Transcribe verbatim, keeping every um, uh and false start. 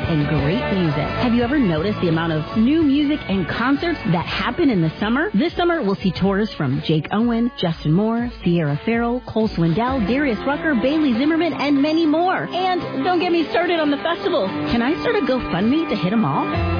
and great music. Have you ever noticed the amount of new music and concerts that happen in the summer? This summer, we'll see tours from Jake Owen, Justin Moore, Sierra Farrell, Cole Swindell, Darius Rucker, Bailey Zimmerman, and many more. And don't get me started on the festivals. Can I start a GoFundMe to hit them all?